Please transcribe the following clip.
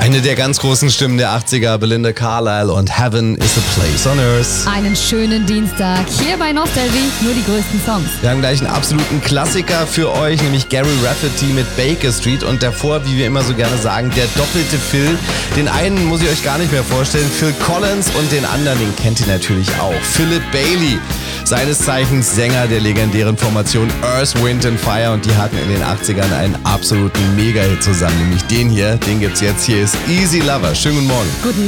Eine der ganz großen Stimmen der 80er, Belinda Carlisle und Heaven is a Place on Earth. Einen schönen Dienstag hier bei Nostalgie, nur die größten Songs. Wir haben gleich einen absoluten Klassiker für euch, nämlich Gary Rafferty mit Baker Street und davor, wie wir immer so gerne sagen, der doppelte Phil. Den einen muss ich euch gar nicht mehr vorstellen, Phil Collins, und den anderen, den kennt ihr natürlich auch, Philip Bailey. Seines Zeichens Sänger der legendären Formation Earth, Wind and Fire, und die hatten in den 80ern einen absoluten Mega-Hit zusammen, nämlich den hier, den gibt's jetzt. Hier ist Easy Lover. Schönen guten Morgen. Guten